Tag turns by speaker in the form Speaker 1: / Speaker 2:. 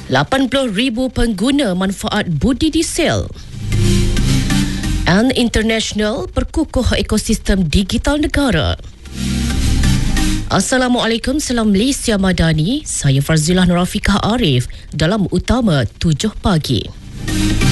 Speaker 1: 80,000 pengguna manfaat budi diesel. And International perkukuh ekosistem digital negara. Assalamualaikum, salam Malaysia Madani. Saya Farzilah Nurafiqah Arif dalam Utama 7 pagi.